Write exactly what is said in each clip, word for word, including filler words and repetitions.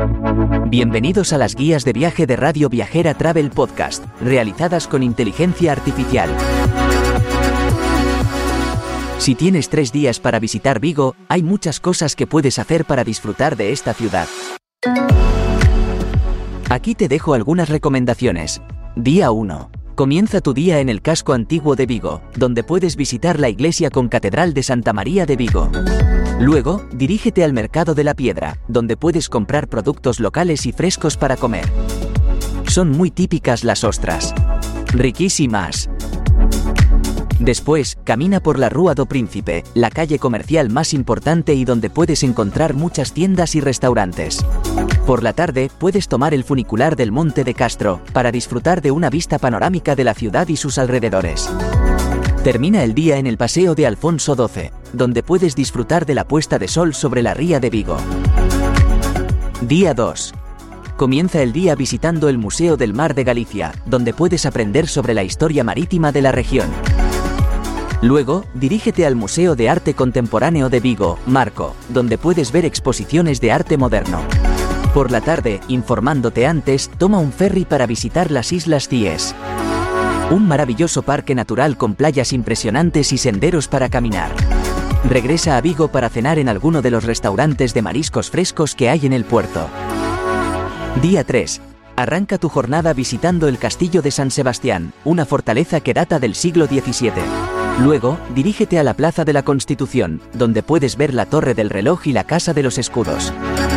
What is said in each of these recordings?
Bienvenidos a las guías de viaje de Radio Viajera Travel Podcast, realizadas con inteligencia artificial. Si tienes tres días para visitar Vigo, hay muchas cosas que puedes hacer para disfrutar de esta ciudad. Aquí te dejo algunas recomendaciones. Día uno. Comienza tu día en el casco antiguo de Vigo, donde puedes visitar la iglesia con catedral de Santa María de Vigo. Luego, dirígete al Mercado de la Piedra, donde puedes comprar productos locales y frescos para comer. Son muy típicas las ostras. Riquísimas. Después, camina por la Rúa do Príncipe, la calle comercial más importante y donde puedes encontrar muchas tiendas y restaurantes. Por la tarde, puedes tomar el funicular del Monte de Castro, para disfrutar de una vista panorámica de la ciudad y sus alrededores. Termina el día en el Paseo de Alfonso doce, donde puedes disfrutar de la puesta de sol sobre la ría de Vigo. Día dos. Comienza el día visitando el Museo del Mar de Galicia, donde puedes aprender sobre la historia marítima de la región. Luego, dirígete al Museo de Arte Contemporáneo de Vigo, Marco, donde puedes ver exposiciones de arte moderno. Por la tarde, informándote antes, toma un ferry para visitar las Islas Cíes. Un maravilloso parque natural con playas impresionantes y senderos para caminar. Regresa a Vigo para cenar en alguno de los restaurantes de mariscos frescos que hay en el puerto. Día tres. Arranca tu jornada visitando el Castillo de San Sebastián, una fortaleza que data del siglo diecisiete. Luego, dirígete a la Plaza de la Constitución, donde puedes ver la Torre del Reloj y la Casa de los Escudos.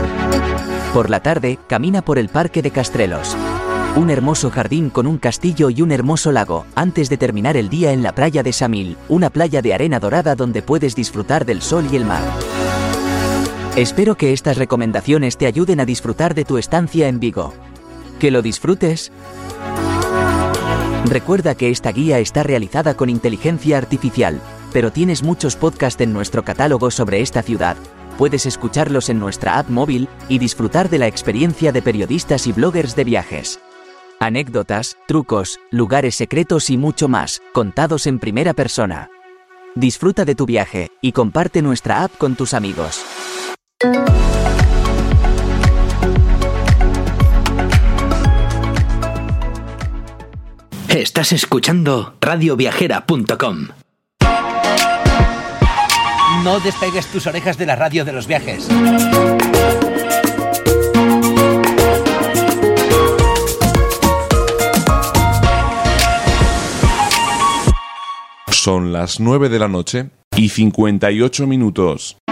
Por la tarde, camina por el Parque de Castrelos. Un hermoso jardín con un castillo y un hermoso lago, antes de terminar el día en la playa de Samil, una playa de arena dorada donde puedes disfrutar del sol y el mar. Espero que estas recomendaciones te ayuden a disfrutar de tu estancia en Vigo. ¡Que lo disfrutes! Recuerda que esta guía está realizada con inteligencia artificial, pero tienes muchos podcasts en nuestro catálogo sobre esta ciudad. Puedes escucharlos en nuestra app móvil y disfrutar de la experiencia de periodistas y bloggers de viajes. Anécdotas, trucos, lugares secretos y mucho más, contados en primera persona. Disfruta de tu viaje y comparte nuestra app con tus amigos. Estás escuchando radio viajera punto com. No despegues tus orejas de la radio de los viajes. Son las nueve de la noche y cincuenta y ocho minutos.